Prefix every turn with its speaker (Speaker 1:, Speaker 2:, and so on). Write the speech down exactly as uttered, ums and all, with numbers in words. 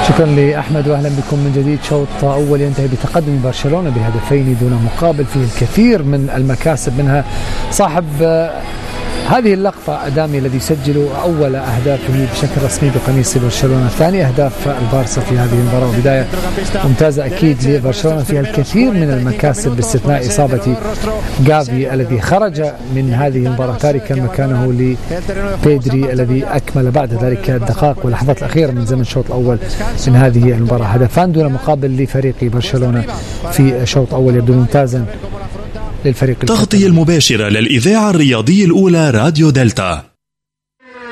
Speaker 1: شكرا لأحمد وأهلا بكم من جديد. شوط أول ينتهي بتقدم برشلونة بهدفين دون مقابل، فيه الكثير من المكاسب، منها صاحب هذه اللقطة أدامي الذي يسجل أول أهدافه بشكل رسمي بقميص برشلونة، ثاني أهداف البارسا في هذه المباراة، وبداية ممتازة أكيد لبرشلونة فيها الكثير من المكاسب باستثناء إصابة جافي الذي خرج من هذه المباراة تاركا مكانه لبيدري الذي أكمل بعد ذلك الدقائق واللحظات الأخيرة من زمن الشوط الأول من هذه المباراة. هدفان دون مقابل لفريق برشلونة في شوط أول يبدو ممتازا للفريق.
Speaker 2: تغطية المباشرة للإذاعة الرياضية الأولى راديو دلتا.